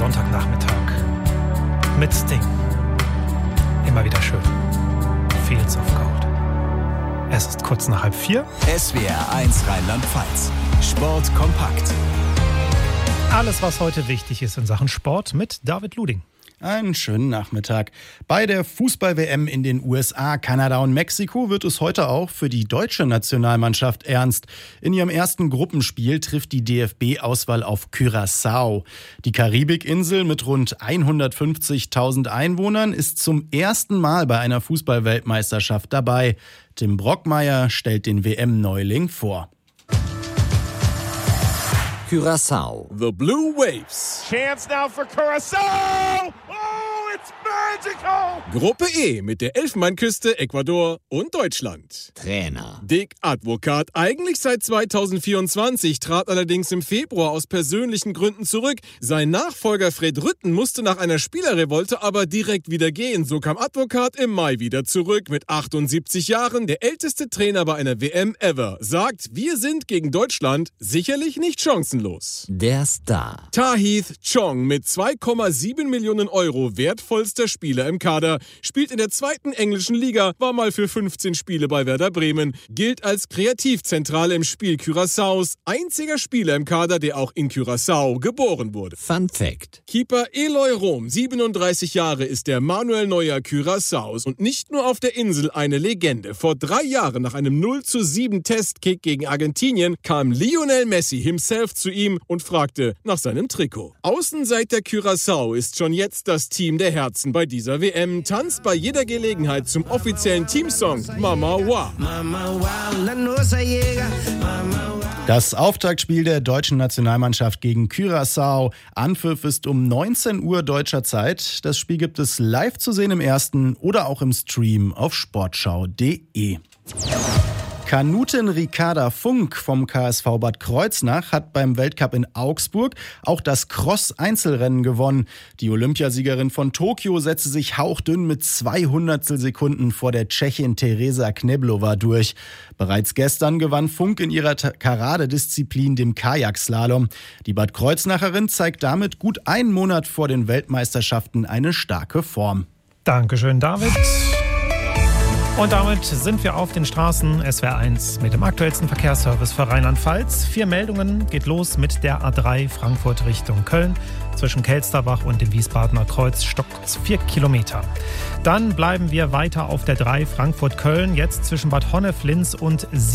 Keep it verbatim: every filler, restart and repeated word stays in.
Sonntagnachmittag mit Sting. Immer wieder schön. Fields of Gold. Es ist kurz nach halb vier. S W R eins Rheinland-Pfalz. Sport kompakt. Alles, was heute wichtig ist in Sachen Sport mit David Luding. Einen schönen Nachmittag. Bei der Fußball-W M in den U S A, Kanada und Mexiko wird es heute auch für die deutsche Nationalmannschaft ernst. In ihrem ersten Gruppenspiel trifft die D F B-Auswahl auf Curaçao. Die Karibikinsel mit rund hundertfünfzigtausend Einwohnern ist zum ersten Mal bei einer Fußball-Weltmeisterschaft dabei. Tim Brockmeier stellt den W M-Neuling vor. Curaçao. The Blue Waves. Chance now for Curaçao. Oh, it's magical. Gruppe E mit der Elfenbeinküste, Ecuador und Deutschland. Trainer. Dick Advocaat, eigentlich seit zweitausendvierundzwanzig, trat allerdings im Februar aus persönlichen Gründen zurück. Sein Nachfolger Fred Rutten musste nach einer Spielerrevolte aber direkt wieder gehen. So kam Advocaat im Mai wieder zurück mit achtundsiebzig Jahren, der älteste Trainer bei einer W M ever. Sagt, wir sind gegen Deutschland sicherlich nicht chancenlos. Der Star. Tahith Chong mit zwei Komma sieben Millionen Euro wertvollster Spieler im Kader, spielt in der zweiten englischen Liga, war mal für fünfzehn Spiele bei Werder Bremen, gilt als Kreativzentrale im Spiel Curaçaos, einziger Spieler im Kader, der auch in Curaçao geboren wurde. Fun Fact. Keeper Eloy Rom, siebenunddreißig Jahre, ist der Manuel Neuer Curaçaos und nicht nur auf der Insel eine Legende. Vor drei Jahren nach einem null zu sieben Testkick gegen Argentinien kam Lionel Messi himself zu ihm und fragte nach seinem Trikot. Außenseiter Curaçao ist schon jetzt das Team der Herzen bei dieser W M, tanzt bei jeder Gelegenheit zum offiziellen Teamsong Mama Wa. Das Auftaktspiel der deutschen Nationalmannschaft gegen Curaçao. Anpfiff ist um neunzehn Uhr deutscher Zeit. Das Spiel gibt es live zu sehen im Ersten oder auch im Stream auf sportschau punkt de. Kanutin Ricarda Funk vom K S V Bad Kreuznach hat beim Weltcup in Augsburg auch das Cross-Einzelrennen gewonnen. Die Olympiasiegerin von Tokio setzte sich hauchdünn mit zwei Hundertstel Sekunden vor der Tschechin Teresa Kneblova durch. Bereits gestern gewann Funk in ihrer Karadedisziplin, dem Kajakslalom. Die Bad Kreuznacherin zeigt damit gut einen Monat vor den Weltmeisterschaften eine starke Form. Dankeschön, David. Und damit sind wir auf den Straßen. S W R eins mit dem aktuellsten Verkehrsservice für Rheinland-Pfalz. Vier Meldungen, geht los mit der A drei Frankfurt Richtung Köln. Zwischen Kelsterbach und dem Wiesbadener Kreuz stockt vier Kilometer. Dann bleiben wir weiter auf der drei Frankfurt-Köln, jetzt zwischen Bad Honnef-Linz und